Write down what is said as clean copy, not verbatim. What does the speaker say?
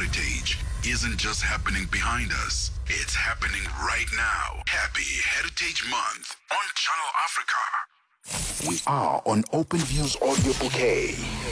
heritage isn't just happening behind us, it's happening right now. Happy Heritage Month on Channel Africa. We are on Open Views Audio Bouquet.